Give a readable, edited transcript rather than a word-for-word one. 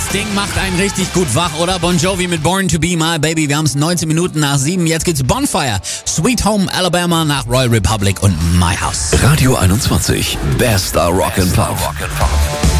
Ding macht einen richtig gut wach, oder? Bon Jovi mit Born to Be My Baby. Wir haben es 19 Minuten nach 7. Jetzt geht's Bonfire, Sweet Home Alabama nach Royal Republic und My House. Radio 21, bester Rock'n'Pop.